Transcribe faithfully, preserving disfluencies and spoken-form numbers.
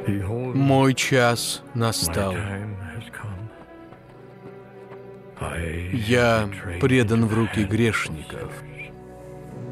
Мой час настал. Я предан в руки грешников.